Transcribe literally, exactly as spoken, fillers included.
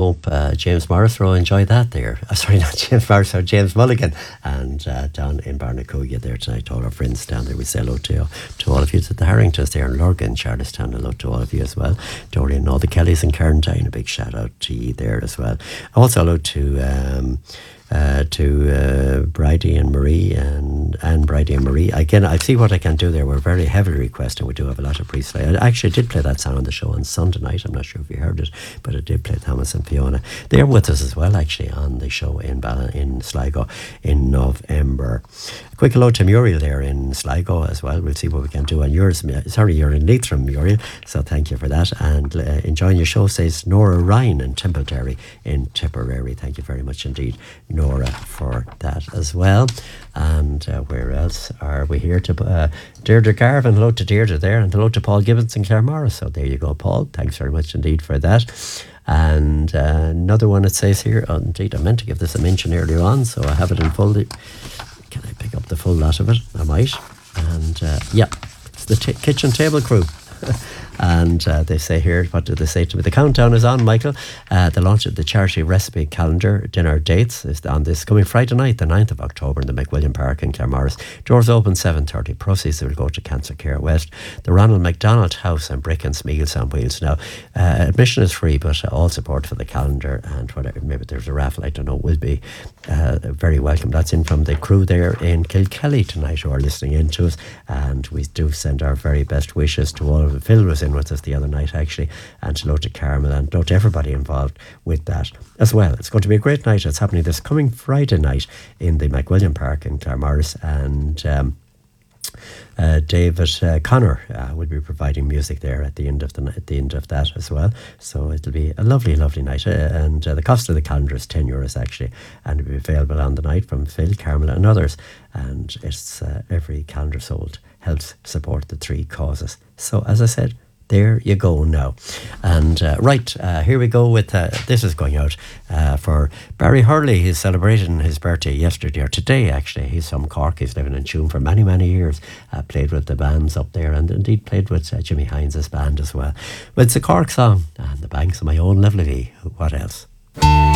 hope uh, James Morrisroe enjoyed that there. Uh, sorry, not James Morrisroe, James Mulligan. And uh, down in Barnacuya there tonight, all our friends down there. We say hello to, to all of you, to the Harringtons there in Lurgan, Charlestown. Hello to all of you as well. Dorian and all the Kellys in Carntyne, a big shout out to you there as well. Also hello to... Um, Uh, to uh, Bridie and Marie and and Bridie and Marie. Again, I see what I can do there. We're very heavily requesting. We do have a lot of pre-play. I actually did play that song on the show on Sunday night. I'm not sure if you heard it, but I did play Thomas and Fiona. They're with us as well, actually, on the show in Bal- in Sligo in November. A quick hello to Muriel there in Sligo as well. We'll see what we can do on yours. Sorry, you're in Leitrim, Muriel, so thank you for that. And uh, enjoying your show, says Nora Ryan in Templeterry in Tipperary. Thank you very much indeed, Nora, for that as well. And uh, where else are we here? To uh, Deirdre Garvin, hello to Deirdre there, and hello to Paul Gibbons and Claire Morris. So there you go, Paul. Thanks very much indeed for that. And uh, another one it says here, oh, indeed, I meant to give this a mention earlier on, so I have it in full. Can I pick up the full lot of it? I might. And uh, yeah, it's the t- kitchen table crew. And uh, they say here, what do they say to me? The countdown is on, Michael. Uh, the launch of the charity recipe calendar dinner dates is on this coming Friday night, the ninth of October, in the McWilliam Park in Claremorris. Doors open seven thirty. Proceeds will go to Cancer Care West. The Ronald McDonald House and Brickens Meals on Wheels. Now, uh, admission is free, but all support for the calendar and whatever, maybe there's a raffle, I don't know, will be uh, very welcome. That's in from the crew there in Kilkelly tonight who are listening in to us. And we do send our very best wishes to all of the Phil was in with us the other night actually, and hello to Carmel and hello to everybody involved with that as well. It's going to be a great night. It's happening this coming Friday night in the McWilliam Park in Claremorris, and um, uh, David uh, Connor uh, will be providing music there at the end of the at the end of that as well. So it'll be a lovely, lovely night. Uh, and uh, the cost of the calendar is ten euros actually, and it'll be available on the night from Phil, Carmel, and others. And it's uh, every calendar sold helps support the three causes. So as I said, there you go now. And uh, right, uh, here we go with, uh, this is going out uh, for Barry Hurley. He's celebrating his birthday yesterday, or today actually. He's from Cork. He's living in Tuam for many, many years. Uh, played with the bands up there, and indeed played with uh, Jimmy Hines' band as well. But it's a Cork song, and the banks of my own lovely Lee. What else?